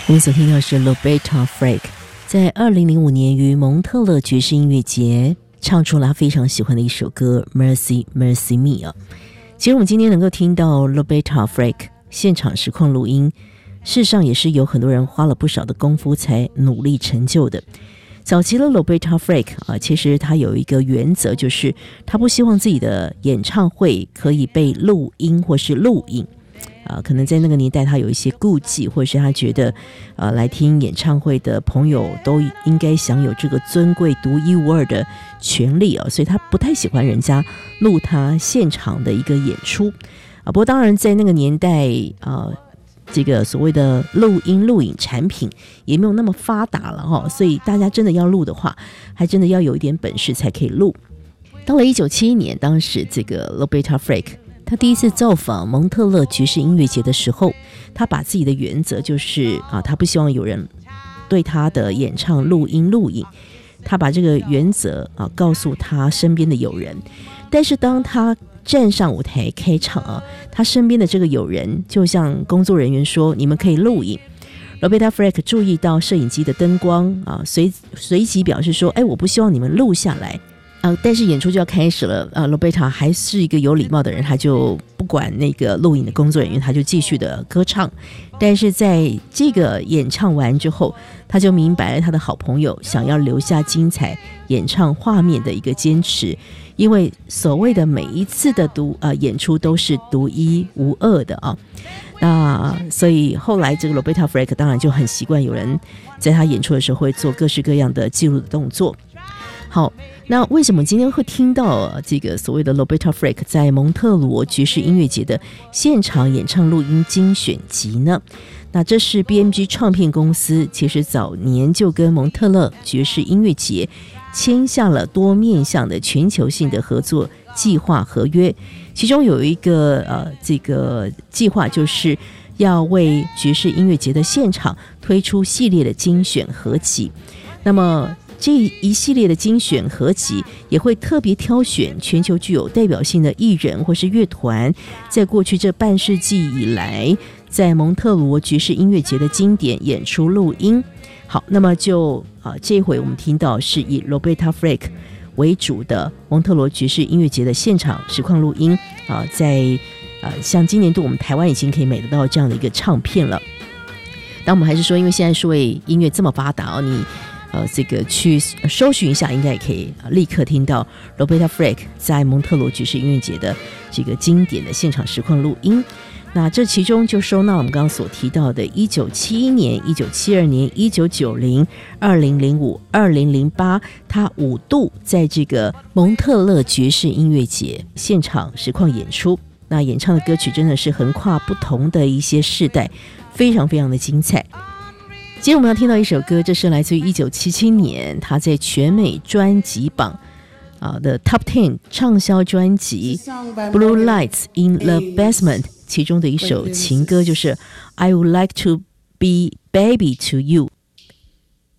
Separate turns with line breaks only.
我们所听到的是 Roberta Flack 在2005年于蒙特勒爵士音乐节唱出了他非常喜欢的一首歌 Mercy Mercy Me 啊。其实我们今天能够听到 Roberta Flack 现场实况录音，事实上也是有很多人花了不少的功夫才努力成就的。早期的 Roberta Flack 啊，其实他有一个原则，就是他不希望自己的演唱会可以被录音或是录影。可能在那个年代他有一些顾忌，或者是他觉得来听演唱会的朋友都应该享有这个尊贵独一无二的权利所以他不太喜欢人家录他现场的一个演出不过当然在那个年代这个所谓的录音录影产品也没有那么发达了所以大家真的要录的话，还真的要有一点本事才可以录。到了1971年，当时这个 Roberta Flack他第一次造访蒙特勒爵士音乐节的时候，他把自己的原则就是他不希望有人对他的演唱录音录影，他把这个原则告诉他身边的友人。但是当他站上舞台开唱他身边的这个友人就向工作人员说，你们可以录影。Roberta Flack 注意到摄影机的灯光随即表示说，我不希望你们录下来但是演出就要开始了Roberta 还是一个有礼貌的人，他就不管那个录影的工作人员，他就继续的歌唱。但是在这个演唱完之后，他就明白了他的好朋友想要留下精彩演唱画面的一个坚持，因为所谓的每一次的演出都是独一无二的那所以后来这个 Roberta Flack 当然就很习惯有人在他演出的时候会做各式各样的记录的动作。好，那为什么今天会听到这个所谓的 Roberta Flack 在蒙特罗爵士音乐节的现场演唱录音精选集呢？那这是 BMG 唱片公司其实早年就跟蒙特勒爵士音乐节签下了多面向的全球性的合作计划合约，其中有一个这个计划就是要为爵士音乐节的现场推出系列的精选合集。那么这一系列的精选合集也会特别挑选全球具有代表性的艺人或是乐团，在过去这半世纪以来在蒙特罗爵士音乐节的经典演出录音。好，那么就这回我们听到是以 Roberta Flack 为主的蒙特罗爵士音乐节的现场实况录音在像今年度我们台湾已经可以买得到这样的一个唱片了。但我们还是说，因为现在数位音乐这么发达你这个去搜寻一下，应该也可以立刻听到 Roberta Flack 在蒙特罗爵士音乐节的这个经典的现场实况录音。那这其中就收纳我们刚刚所提到的1971年、1972年、1990、2005、2008，他5度在这个蒙特勒爵士音乐节现场实况演出。那演唱的歌曲真的是横跨不同的一些世代，非常非常的精彩。今天我们要听到一首歌，这是来自于1977年他在全美专辑榜的 Top 10 畅销专辑 Blue Lights in the Basement 其中的一首情歌，就是 I would like to be baby to you。